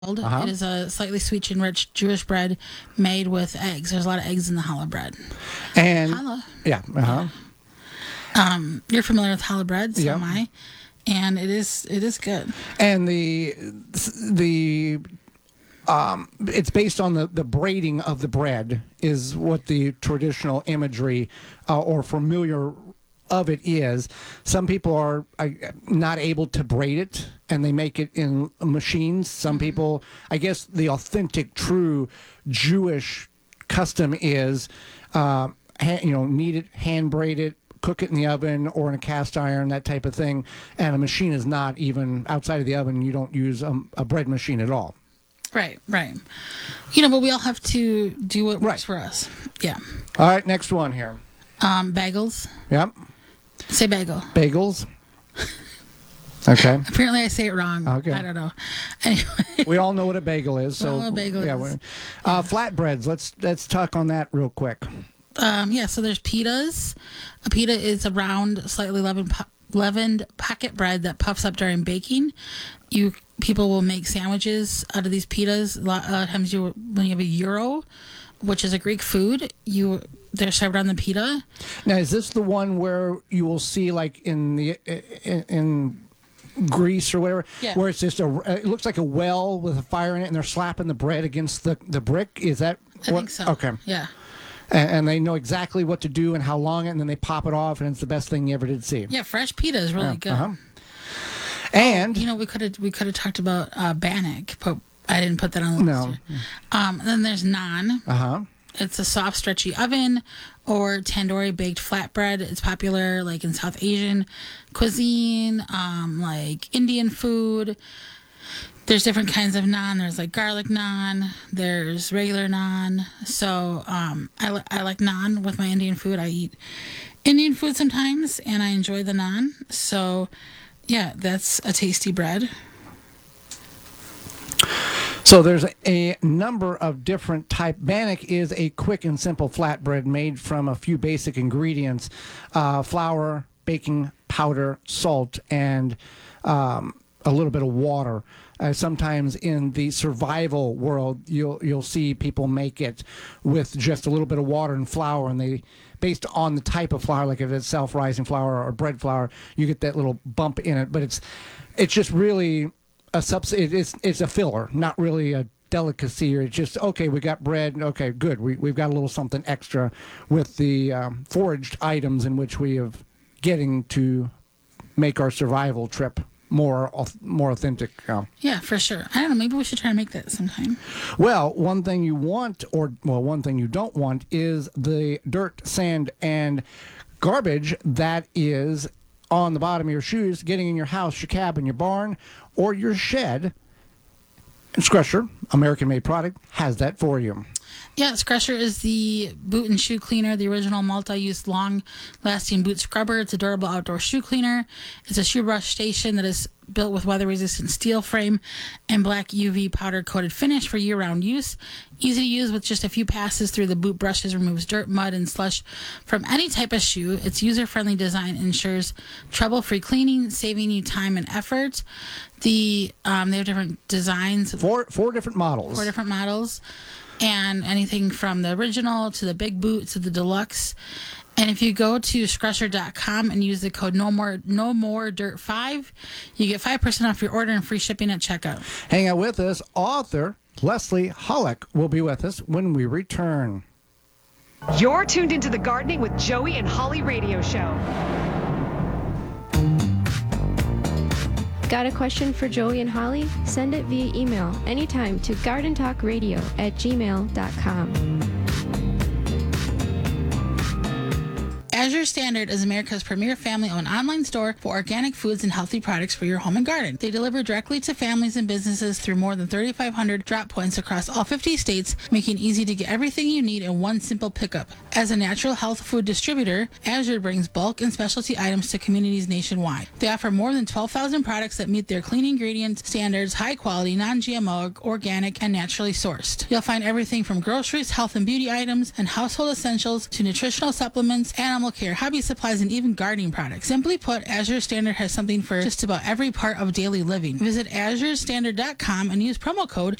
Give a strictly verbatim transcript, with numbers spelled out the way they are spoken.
Uh-huh. It is a slightly sweet and rich Jewish bread made with eggs. There's a lot of eggs in the challah bread. And Challah. yeah, uh-huh. Um, you're familiar with challah bread, so Yeah. am I. And it is it is good. And the the um, it's based on the, the braiding of the bread is what the traditional imagery uh, or familiar of it is. Some people are uh, not able to braid it, and they make it in machines. Some people, I guess, the authentic, true Jewish custom is, uh, ha- you know, knead it, hand braid it, cook it in the oven or in a cast iron, that type of thing. And a machine is not even outside of the oven. You don't use a, a bread machine at all. Right, right. You know, but we all have to do what works Right. for us. Yeah. All right, next one here. Um, bagels. Yep. Say bagel. Bagels. Okay. Apparently, I say it wrong. Okay. I don't know. Anyway, We all know what a bagel is. So We all know what a bagel yeah, is. we're- Uh, flatbreads. Let's let's talk on that real quick. um, yeah. So there's pitas. A pita is a round, slightly leavened, po- leavened pocket bread that puffs up during baking. You people will make sandwiches out of these pitas. A lot of times, you when you have a gyro, which is a Greek food, you they're served on the pita. Now, is this the one where you will see, like in the in, in Greece or whatever, Yeah. where it's just a it looks like a well with a fire in it, and they're slapping the bread against the the brick? Is that I what? think so. Okay. Yeah. And, and they know exactly what to do and how long, and then they pop it off, and it's the best thing you ever did see. Yeah. Fresh pita is really good. Uh-huh. And You know, we could have we could have talked about uh, bannock, but I didn't put that on the No. list. here. Um, then there's naan. uh huh. It's a soft, stretchy oven or tandoori baked flatbread. It's popular like in South Asian cuisine, um, like Indian food. There's different kinds of naan. There's like garlic naan. There's regular naan. So um, I, li- I like naan with my Indian food. I eat Indian food sometimes, and I enjoy the naan. So yeah, that's a tasty bread. So there's a number of different type. Bannock is a quick and simple flatbread made from a few basic ingredients: uh, flour, baking powder, salt, and um, a little bit of water. Uh, sometimes in the survival world, you'll you'll see people make it with just a little bit of water and flour, and they, based on the type of flour, like if it's self-rising flour or bread flour, you get that little bump in it. But it's it's just really a subs. it- It's it's a filler, not really a delicacy. Or it's just okay. We got bread. Okay, good. We we've got a little something extra with the um, foraged items in which we have getting to make our survival trip more auth- more authentic. Uh, Yeah, for sure. I don't know. Maybe we should try to make that sometime. Well, one thing you want, or well, one thing you don't want, is the dirt, sand, and garbage that is on the bottom of your shoes, getting in your house, your cabin, your barn, or your shed. And Scrusher, American-made product, has that for you. Yeah, Scrusher is the boot and shoe cleaner, the original multi-use, long-lasting boot scrubber. It's a durable outdoor shoe cleaner. It's a shoe brush station that is built with weather-resistant steel frame and black U V powder-coated finish for year-round use. Easy to use with just a few passes through the boot brushes, removes dirt, mud, and slush from any type of shoe. Its user-friendly design ensures trouble-free cleaning, saving you time and effort. The um, they have different designs. Four four different models. Four different models, and anything from the original to the big boot to the deluxe. And if you go to scrusher dot com and use the code no more no more dirt five, you get five percent off your order and free shipping at checkout. Hang out with us. Author Leslie Hollick will be with us when we return. You're tuned into the Gardening with Joey and Holly radio show. Got a question for Joey and Holly? Send it via email anytime to gardentalkradio at gmail dot com. Azure Standard is America's premier family-owned online store for organic foods and healthy products for your home and garden. They deliver directly to families and businesses through more than thirty-five hundred drop points across all fifty states, making it easy to get everything you need in one simple pickup. As a natural health food distributor, Azure brings bulk and specialty items to communities nationwide. They offer more than twelve thousand products that meet their clean ingredient standards, high quality, non-G M O, organic, and naturally sourced. You'll find everything from groceries, health and beauty items, and household essentials to nutritional supplements, animal animal care, hobby supplies, and even gardening products. Simply put, Azure Standard has something for just about every part of daily living. Visit azure standard dot com and use promo code